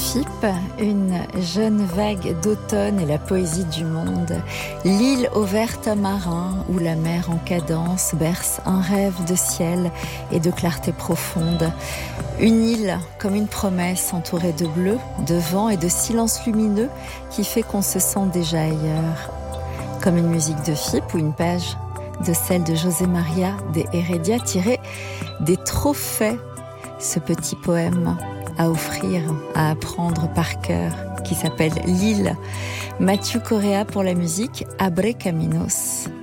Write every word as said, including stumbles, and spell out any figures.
F I P, une jeune vague d'automne et la poésie du monde. L'île au vert tamarin où la mer en cadence berce un rêve de ciel et de clarté profonde. Une île comme une promesse entourée de bleu, de vent et de silence lumineux qui fait qu'on se sent déjà ailleurs. Comme une musique de F I P ou une page de celle de José Maria de Heredia tirée des trophées. Ce petit poème à offrir, à apprendre par cœur, qui s'appelle L'île. Mathieu Correa pour la musique, Abre Caminos.